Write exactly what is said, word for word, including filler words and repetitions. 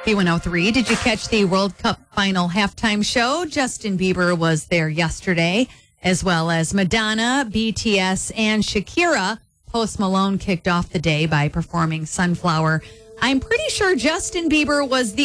B one oh three, did you catch the World Cup final halftime show? Justin Bieber was there yesterday, as well as Madonna, B T S, and Shakira. Post Malone kicked off the day by performing Sunflower. I'm pretty sure Justin Bieber was the